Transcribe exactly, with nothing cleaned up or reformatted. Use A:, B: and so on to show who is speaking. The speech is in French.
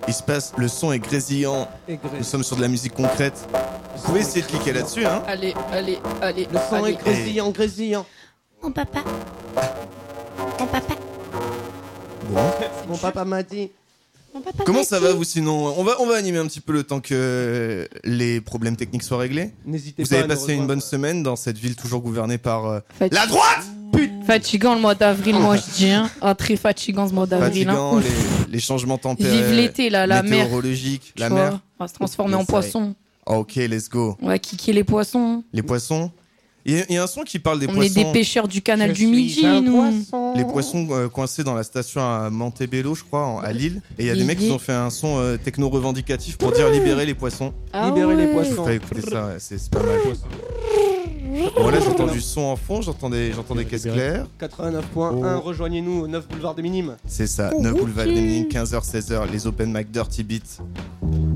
A: Il se passe, le son est grésillant.
B: Et gré-
A: Nous sommes sur de la musique concrète. Vous pouvez essayer de cliquer là-dessus, hein.
C: Allez, allez, allez.
B: Le sang
C: allez.
B: est grésillant, grésillant.
D: Mon papa. Mon papa.
A: Bon.
B: Mon papa m'a dit.
D: Mon papa.
A: Comment
D: m'a
A: ça
D: dit.
A: va, vous, sinon? On va, on va animer un petit peu le temps que les problèmes techniques soient réglés.
B: N'hésitez
A: Vous
B: pas
A: avez
B: à nous
A: passé une
B: rejoindre.
A: bonne semaine dans cette ville toujours gouvernée par euh,
C: Fati-
A: la droite.
C: Fatigant le mois d'avril, moi je dis. Hein. Ah, très fatigant ce mois d'avril. Hein.
A: Fatigant,
C: Ouf.
A: les, les changements tempéraires.
C: Vive l'été, là, la mer.
A: Météorologique,
C: Tu
A: la
C: vois,
A: mer.
C: on va se transformer
A: Yes,
C: en poisson.
A: Ah, ok, let's go.
C: On va kicker les poissons.
A: Les poissons. Il y, a- il y a un son qui parle des
C: On
A: poissons.
C: est des pêcheurs du canal
B: Je
C: du
B: suis
C: Midi,
B: un
C: nous.
B: poisson.
A: Les poissons euh, coincés dans la station à Montebello, je crois, en- à Lille. Et il y a des mecs qui ont fait un son euh, techno-revendicatif pour dire libérer les poissons.
C: Ah
B: Libérer les
C: ouais.
B: poissons.
A: Faut écouter ça, ouais, c'est c'est pas mal. Bon, là, j'entends du son en fond, j'entends des, j'entends des caisses claires.
B: quatre-vingt-neuf point un,
A: Oh.
B: rejoignez-nous au neuf boulevard des Minimes.
A: C'est ça, neuf boulevard des Minimes, quinze heures, seize heures, les open mic Dirty Beat.